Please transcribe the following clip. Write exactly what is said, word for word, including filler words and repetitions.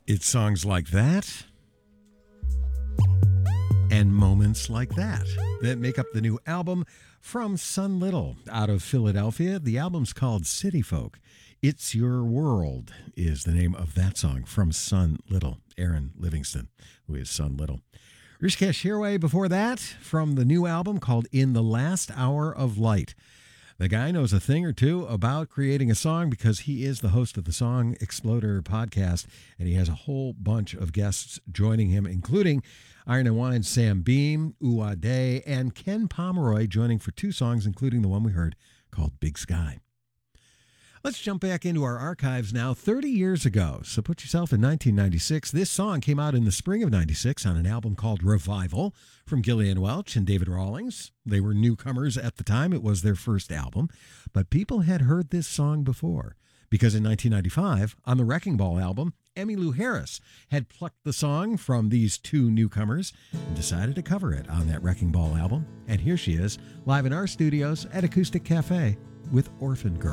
It's songs like that and moments like that that make up the new album from Sun Little out of Philadelphia. The album's called City Folk. It's Your World is the name of that song from Sun Little. Aaron Livingston, who is Sun Little. Rishikesh Hirway before that from the new album called In the Last Hour of Light. The guy knows a thing or two about creating a song because he is the host of the Song Exploder podcast, and he has a whole bunch of guests joining him, including Iron and Wine's Sam Beam, Uwa Day, and Ken Pomeroy joining for two songs, including the one we heard called Big Sky. Let's jump back into our archives now. thirty years ago, so put yourself in nineteen ninety-six. This song came out in the spring of ninety-six on an album called Revival from Gillian Welch and David Rawlings. They were newcomers at the time. It was their first album, but people had heard this song before because in nineteen ninety-five, on the Wrecking Ball album, Emmylou Harris had plucked the song from these two newcomers and decided to cover it on that Wrecking Ball album. And here she is, live in our studios at Acoustic Cafe with Orphan Girl.